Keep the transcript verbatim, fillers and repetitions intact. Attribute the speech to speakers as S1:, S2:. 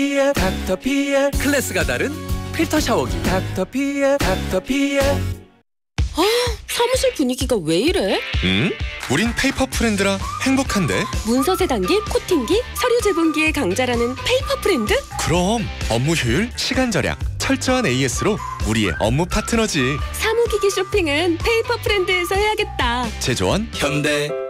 S1: 피엘 닥터 피엘
S2: 클래스가 다른 필터 샤워기
S1: 닥터 피엘 닥터 피엘.
S3: 아, 사무실 분위기가 왜 이래?
S4: 음? 우린 페이퍼 프렌드라 행복한데?
S3: 문서 세단기, 코팅기, 서류 제본기의 강자라는 페이퍼 프렌드?
S4: 그럼 업무 효율, 시간 절약, 철저한 에이에스로 우리의 업무 파트너지.
S3: 사무기기 쇼핑은 페이퍼 프렌드에서 해야겠다.
S4: 제조원
S2: 현대